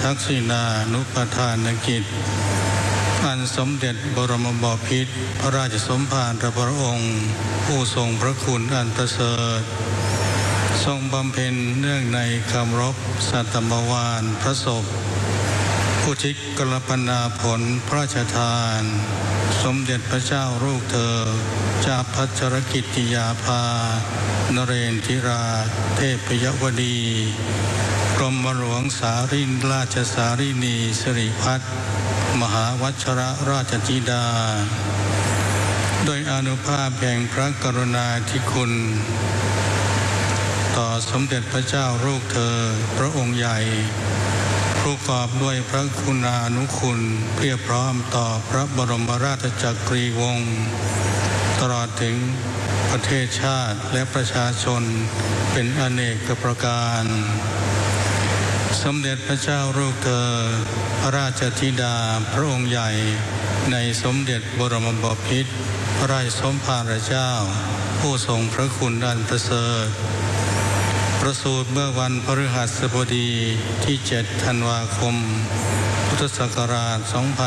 ทักษิณานุปทานกิจอันสมเด็จบรมบพิตรพระราชสมภารพระองค์ผู้ทรงพระคุณอันประเสริฐทรงบำเพ็ญเนื่องในคำรบสัตมวาลพระศพอุทิศกรปนาผลพระราชทานสมเด็จพระเจ้าลูกเธอเจ้าพัชรกิติยาภานเรนทิราเทพยวดีกรมหลวงสารินราชสารินีสิริพัฒน์มหาวัชรราชธิดาโดยอานุภาพแห่งพระกรุณาธิคุณต่อสมเด็จพระเจ้าลูกเธอพระองค์ใหญ่ประกอบด้วยพระคุณานุคุณเพียบพร้อมต่อพระบรมราชจักรีวงศ์ตลอดถึงประเทศชาติและประชาชนเป็นอเนกประการสมเด็จพระเจ้าลูกเธอพระราชธิดาพระองค์ใหญ่ในสมเด็จบรมบพิตรพระราชสมภารเจ้าผู้ทรงพระคุณอันประเสริฐประสูติเมื่อวันพฤหัสบดีที่ 7 ธันวาคม พุทธศักราช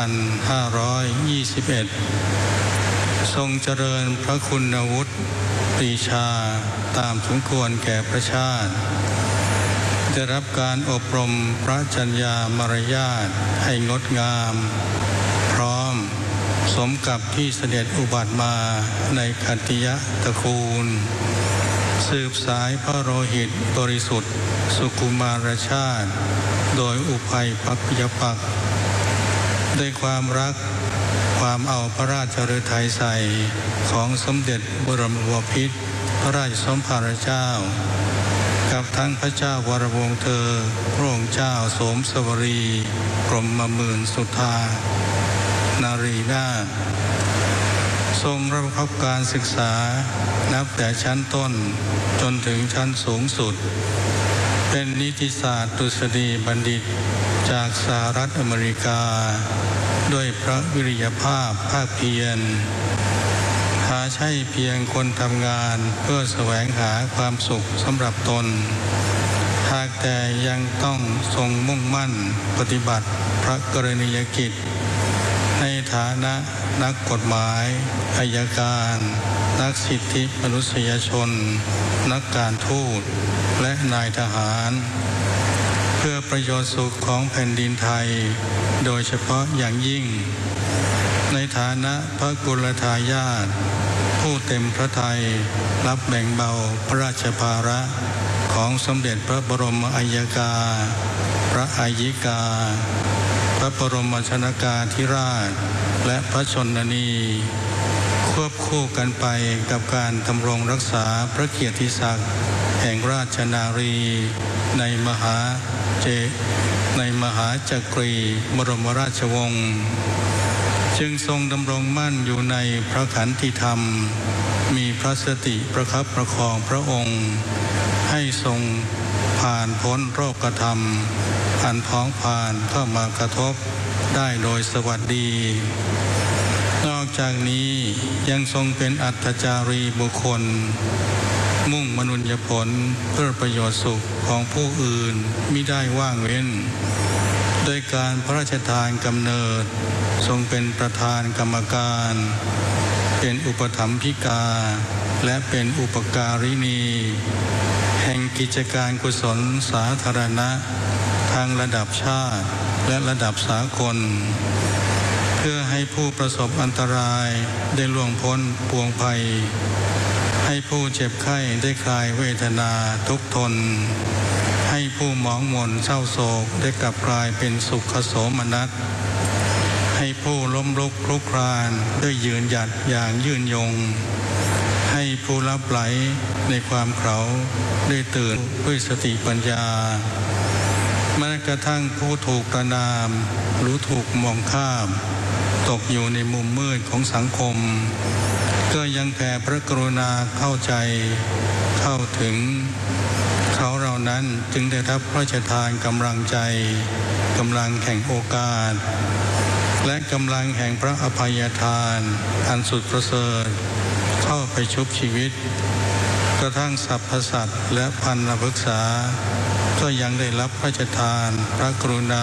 2521 ทรงเจริญพระคุณวุฒิปรีชาตามสมควรแก่ประชาติได้รับการอบรมพระจัญญามารยาทให้งดงามพร้อมสมกับที่เสด็จอุบัติมาในขัตติยตระกูลสืบสายพระโลหิตบริสุทธิ์สุขุมารชาติโดยอุภัยปักยปักด้วยความรักความเอาพระราชฤทัยใส่ของสมเด็จบรมบพิตรพระราชสมภารเจ้ากับทั้งพระเจ้าวรวงศ์เธอพระองค์เจ้าโสมสวรีกรมหมื่นสุธานารีนาถทรงรับผิดการศึกษานับแต่ชั้นต้นจนถึงชั้นสูงสุดเป็นนิติศาสตร์ดุษฎีบัณฑิตจากสหรัฐอเมริกาด้วยพระวิริยภาพภาคเพียรหาใช่เพียงคนทำงานเพื่อแสวงหาความสุขสำหรับตนหากแต่ยังต้องทรงมุ่งมั่นปฏิบัติพระกรณียกิจในฐานะนักกฎหมายอัยการนักสิทธิมนุษยชนนักการทูตและนายทหารเพื่อประโยชน์สุขของแผ่นดินไทยโดยเฉพาะอย่างยิ่งในฐานะพระกุลทายาทผู้เต็มพระทัยรับแบ่งเบาพระราชภาระของสมเด็จพระบรมอัยกาพระอัยิกาพระบรมชนกาธิราชและพระชนนีควบคู่กันไปกับการดำรงรักษาพระเกียรติศักดิ์แห่งราชนารีในมหาจักรีบรมราชวงศ์จึงทรงดำรงมั่นอยู่ในพระขันติธรรมมีพระสติประคับประคองพระองค์ให้ทรงผ่านพ้นโรคธรรมอันพ้องผ่านเข้ามากระทบได้โดยสวัสดีนอกจากนี้ยังทรงเป็นอัตจารีบุคคลมุ่งมนุษยผลเพื่อประโยชน์สุขของผู้อื่นมิได้ว่างเว้นโดยการพระราชทานกำเนิดทรงเป็นประธานกรรมการเป็นอุปถัมภิกาและเป็นอุปการินีแห่งกิจการกุศลสาธารณะทางระดับชาติและระดับสากลเพื่อให้ผู้ประสบอันตรายได้ล่วงพ้นปวงภัยให้ผู้เจ็บไข้ได้คลายเวทนาทุกข์ทนให้ผู้หมองหม่นเศร้าโศกได้กลับกลายเป็นสุขโสมนัสให้ผู้ล้มลุกคลุกคลานได้ยืนหยัดอย่างยืนยงให้ผู้ลับไหลในความเขาได้ตื่นด้วยสติปัญญาแม้กระทั่งผู้ถูกประณามหรือถูกมองข้ามตกอยู่ในมุมมืดของสังคมก็ยังแผ่พระกรุณาเข้าใจเข้าถึงเขาเหล่านั้นจึงได้รับพระราชทานกำลังใจกำลังแห่งโอกาสและกำลังแห่งพระอภัยทานอันสุดประเสริฐเข้าไปชุบชีวิตกระทั่งสรรพสัตว์และพันธุ์พฤกษาก็ยังได้รับพระราชทานพระกรุณา